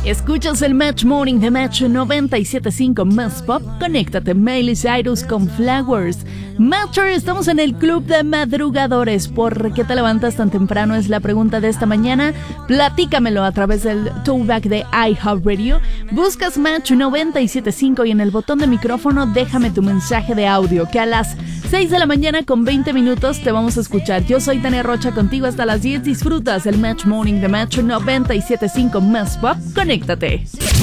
Escuchas el Match Morning de Match 97.5 Más Pop. Conéctate, Miley Cyrus con Flowers. Matcher, estamos en el club de madrugadores. ¿Por qué te levantas tan temprano? Es la pregunta de esta mañana. Platícamelo a través del throwback de iHeartRadio. Buscas Match 97.5 y en el botón de micrófono déjame tu mensaje de audio, que a las 6 de la mañana con 20 minutos te vamos a escuchar. Yo soy Tania Rocha, contigo hasta las 10. Disfrutas el Match Morning de Match 97.5 Más Pop. Conéctate.